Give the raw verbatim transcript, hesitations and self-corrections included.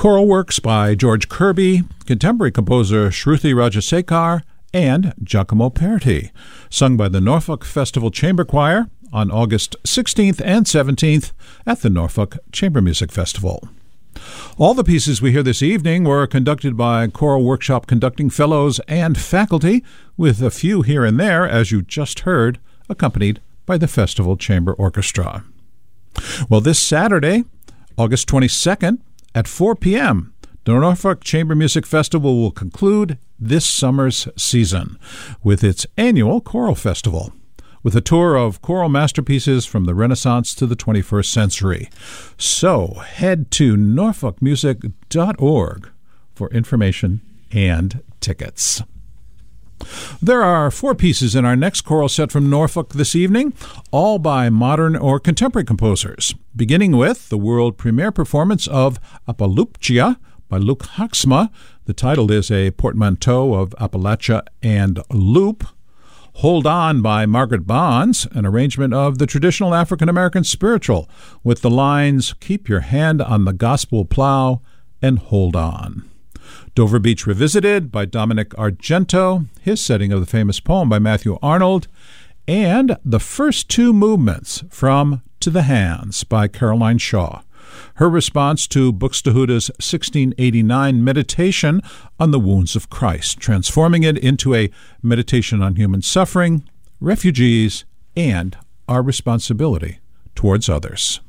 Choral works by George Kirby, contemporary composer Shruti Rajasekar, and Giacomo Perti, sung by the Norfolk Festival Chamber Choir on August sixteenth and seventeenth at the Norfolk Chamber Music Festival. All the pieces we hear this evening were conducted by Choral Workshop conducting fellows and faculty, with a few here and there, as you just heard, accompanied by the Festival Chamber Orchestra. Well, this Saturday, August twenty-second, at four p.m., the Norfolk Chamber Music Festival will conclude this summer's season with its annual choral festival, with a tour of choral masterpieces from the Renaissance to the twenty-first century. So head to norfolk music dot org for information and tickets. There are four pieces in our next choral set from Norfolk this evening, all by modern or contemporary composers, beginning with the world premiere performance of Appaloochia by Luke Haxma. The title is a portmanteau of Appalachia and loop. Hold On by Margaret Bonds, an arrangement of the traditional African-American spiritual, with the lines, "Keep your hand on the gospel plow and hold on." Dover Beach Revisited by Dominic Argento, his setting of the famous poem by Matthew Arnold, and the first two movements from To the Hands by Caroline Shaw, her response to Buxtehude's sixteen eighty-nine meditation on the wounds of Christ, transforming it into a meditation on human suffering, refugees, and our responsibility towards others.